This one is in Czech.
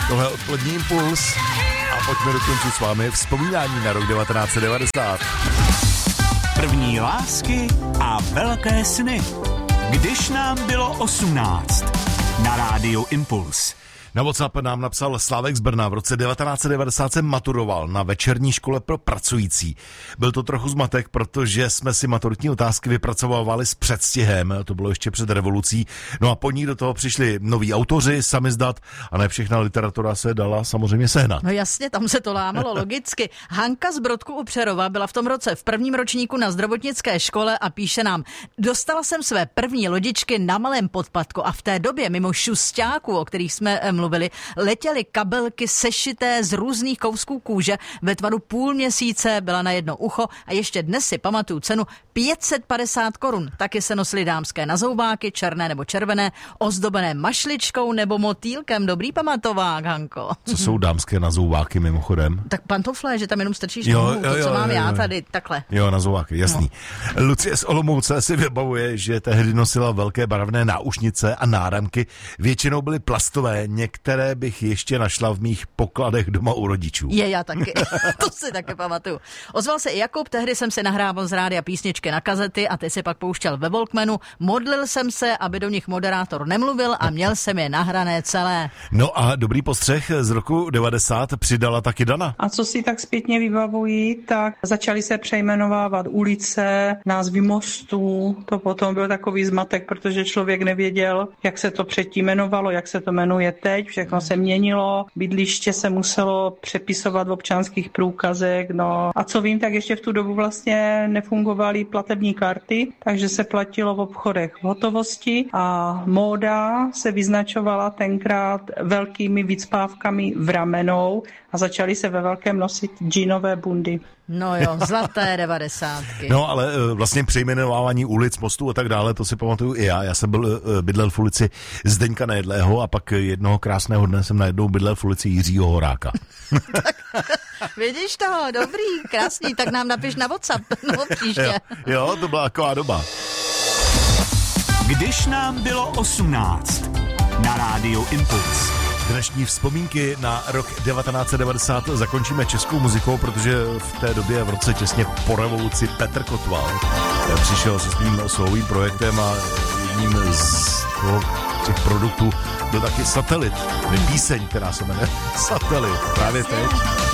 Tohle odpolední Impuls a pojďme dokončit s vámi vzpomínání na rok 1990. První lásky a velké sny. Když nám bylo 18. Na rádiu Impuls. Na WhatsApp nám napsal Slávek z Brna. V roce 1990 jsem maturoval na večerní škole pro pracující. Byl to trochu zmatek, protože jsme si maturitní otázky vypracovávali s předstihem. To bylo ještě před revolucí. No a po ní do toho přišli noví autoři, samizdat, a ne všechna literatura se dala samozřejmě sehnat. No jasně, tam se to lámalo logicky. Hanka z Brodku u Přerova byla v tom roce v prvním ročníku na zdravotnické škole a píše nám: dostala jsem své první lodičky na malém podpatku a v té době mimo šusťáků, o kterých jsme mluvili, letěly kabelky sešité z různých kousků kůže ve tvaru půl měsíce, byla na jedno ucho a ještě dnes si pamatuju cenu 550 korun. Taky se nosily dámské nazoubáky, černé nebo červené, ozdobené mašličkou nebo motýlkem. Dobrý pamatovák, Hanko. Co jsou dámské nazoubáky mimochodem? Tak pantofle, že tam jenom strčíš nohu, to, co mám já tady, takhle. Jo, nazoubáky, jasný. No. Lucie z Olomouce si vybavuje, že tehdy nosila velké barevné náušnice a náramky. Většinou byly plastové, některé bych ještě našla v mých pokladech doma u rodičů. Já taky, to si taky pamatuju. Ozval se i Jakub, tehdy jsem si nahrával z rádia písničky na kazety a ty si pak pouštěl ve Walkmanu. Modlil jsem se, aby do nich moderátor nemluvil a měl jsem je nahrané celé. No a dobrý postřeh z roku 90 přidala taky Dana. A co si tak zpětně vybavují, tak začaly se přejmenovávat ulice, názvy mostů. To potom byl takový zmatek, protože člověk nevěděl, jak se to předtím jmenovalo, jak se to jmenuje teď. Všechno se měnilo, bydliště se muselo přepisovat v občanských průkazech. No a co vím, tak ještě v tu dobu vlastně nefungovaly platební karty, takže se platilo v obchodech v hotovosti a móda se vyznačovala tenkrát velkými vycpávkami v ramenou a začaly se ve velkém nosit džínové bundy. No jo, zlaté 90. No ale vlastně přejmenovávání ulic, mostů a tak dále, to si pamatuju i já. Já jsem bydlel v ulici Zdeňka Nejedlého a pak jednoho krásného dne jsem najednou bydlel v ulici Jiřího Horáka. Vidíš to, dobrý, krásný, tak nám napiš na WhatsApp, no příště. Jo, to byla taková doba. Když nám bylo 18. Na rádiu Impuls. Dnešní vzpomínky na rok 1990 zakončíme českou muzikou, protože v té době v roce těsně po revoluci Petr Kotval přišel se svým solovým projektem a jedním z těch produktů byl taky Satelit. Píseň, která se jmenuje Satelit. Právě teď.